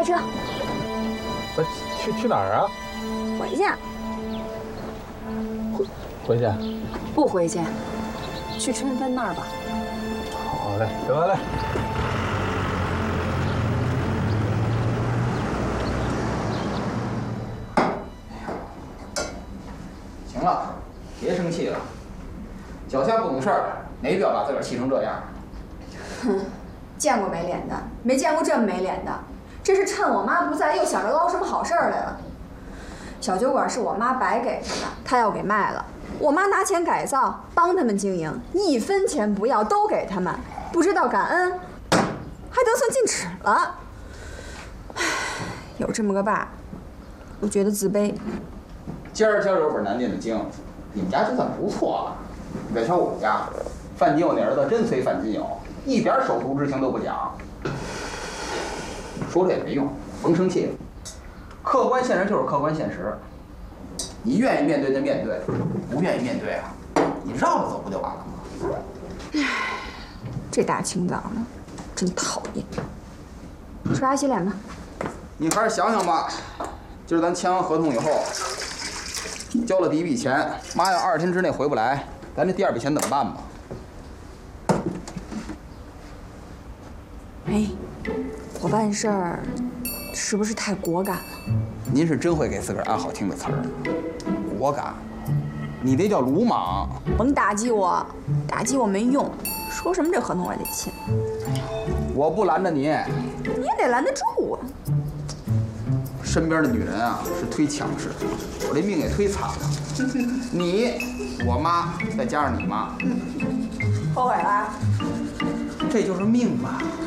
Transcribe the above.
车。 去哪儿啊？ 回去。 回去？ 不回去，去春芬那儿吧。 好嘞，得嘞。 行了，别生气了。脚下不懂事儿，没必要把自个儿气成这样。 哼，见过没脸的，没见过这么没脸的。这是趁我妈不在，又想着捞什么好事儿来了。小酒馆是我妈白给她的，她要给卖了。我妈拿钱改造，帮他们经营，1分钱不要，都给他们，不知道感恩，还得寸进尺了。唉，有这么个爸，我觉得自卑。 今儿有本难念的经，你们家就算不错了。你再瞧我们家，范金友那儿子真随范金友，一点手足之情都不讲。说了也没用，甭生气了。客观现实就是客观现实，你愿意面对就面对，不愿意面对啊，你绕着走不就完了吗？ 唉，这大清早的，真讨厌。刷牙洗脸吧。 你还是想想吧，今儿咱签完合同以后，交了第1笔钱，妈要20天之内回不来，咱这第2笔钱怎么办吧？ 哎，我办事儿是不是太果敢了？ 您是真会给自个儿安好听的词儿，果敢，你这叫鲁莽。 甭打击我，打击我没用。说什么这合同我也得签。 我不拦着你， 你也得拦得住我。 身边的女人啊是忒强势，我这命也忒惨了。你、我妈，再加上你妈， 后悔了？ 这就是命吧。